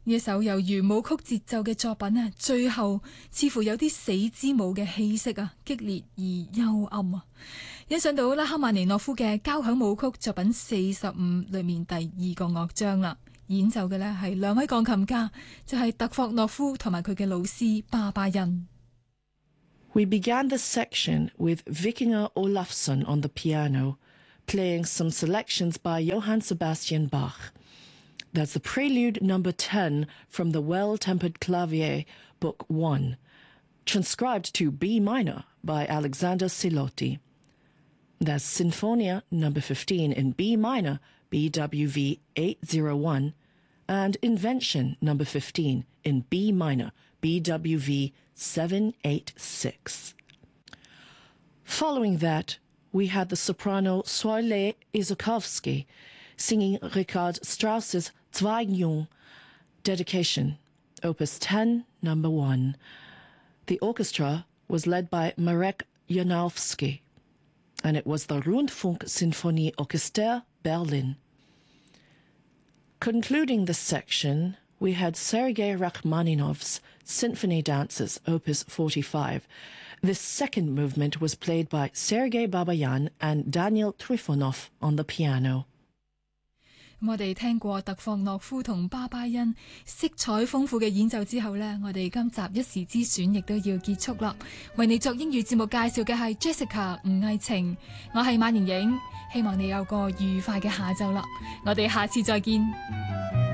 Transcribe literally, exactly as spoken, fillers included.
呢一首猶如舞曲節奏嘅作品啊，最後似乎有啲死之舞嘅氣息啊，激烈而幽暗啊。欣賞到拉赫曼尼諾夫嘅交響舞曲作品四十五裏面第二個樂章啦，演奏嘅呢係兩位鋼琴家，就係特霍諾夫同埋佢嘅老師巴巴恩。 We began the section with Vikingur Olafsson on the piano, playing some selections by Johann Sebastian Bach. That's the Prelude number ten from the Well-Tempered Clavier, Book one, transcribed to B minor by Alexander Silotti. That's Sinfonia number fifteen in B minor, B W V eight oh one, and Invention number fifteen in B minor, B W V seven eighty-six. Following that, we had the soprano Soile Isakovsky singing Richard Strauss's Zweigjung, Dedication, Opus ten, number one. The orchestra was led by Marek Janowski, and it was the Rundfunk Sinfonie Orchester Berlin. Concluding the section, we had Sergei Rachmaninoff's Symphony Dances, Opus forty-five. This second movement was played by Sergei Babayan and Daniel Trifonov on the piano. 我哋聽過特霍諾夫同巴巴恩色彩豐富嘅演奏之後呢，我哋今集一時之選亦都要結束啦。為你作英語節目介紹嘅係 Jessica 吳藝晴，我係馬妍影，希望你有個愉快嘅下晝啦。我哋下次再見。